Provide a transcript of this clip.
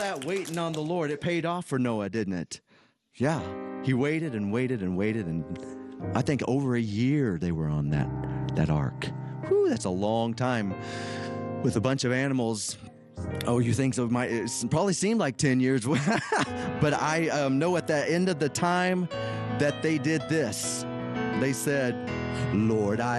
that waiting on the Lord, it paid off for Noah, didn't it? Yeah. He waited and waited and waited, and I think over a year they were on that ark. Whew, that's a long time with a bunch of animals. Oh, you think so? It probably seemed like 10 years. But I know at the end of the time that they did this. They said, Lord,